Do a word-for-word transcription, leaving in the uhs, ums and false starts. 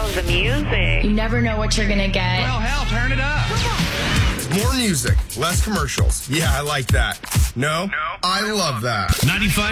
love the music. You never know what you're going to get. Well, hell, turn it up. More music, less commercials. Yeah, I like that. No? No. I love that. ninety-five